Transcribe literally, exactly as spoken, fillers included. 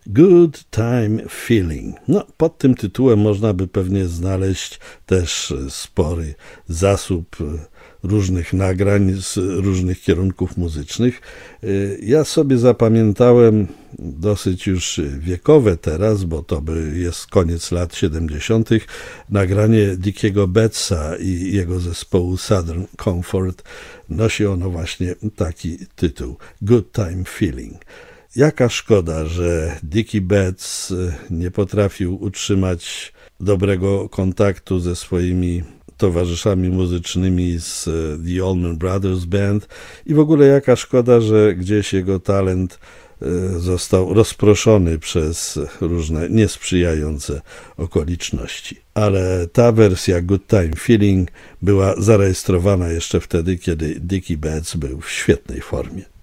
Good Time Feeling. No, pod tym tytułem można by pewnie znaleźć też spory zasób różnych nagrań z różnych kierunków muzycznych. Ja sobie zapamiętałem dosyć już wiekowe teraz, bo to by jest koniec lat siedemdziesiątych, nagranie Dickiego Betsa i jego zespołu Southern Comfort. Nosi ono właśnie taki tytuł, Good Time Feeling. Jaka szkoda, że Dickie Betts nie potrafił utrzymać dobrego kontaktu ze swoimi towarzyszami muzycznymi z The Allman Brothers Band i w ogóle jaka szkoda, że gdzieś jego talent został rozproszony przez różne niesprzyjające okoliczności. Ale ta wersja Good Time Feeling była zarejestrowana jeszcze wtedy, kiedy Dickie Betts był w świetnej formie.